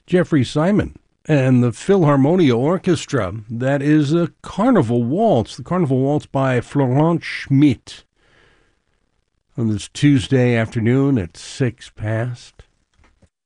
Jeffrey Simon and the Philharmonia Orchestra. That is a Carnival Waltz, the Carnival Waltz by Florent Schmidt. On this Tuesday afternoon at 6 past.